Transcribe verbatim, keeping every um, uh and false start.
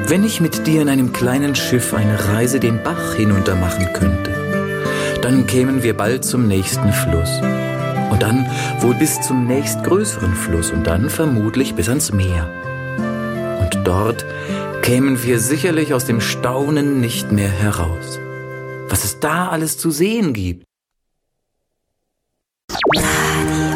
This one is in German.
Wenn ich mit dir in einem kleinen Schiff eine Reise den Bach hinunter machen könnte, dann kämen wir bald zum nächsten Fluss. Und dann wohl bis zum nächstgrößeren Fluss und dann vermutlich bis ans Meer. Und dort kämen wir sicherlich aus dem Staunen nicht mehr heraus. Was es da alles zu sehen gibt. Radio.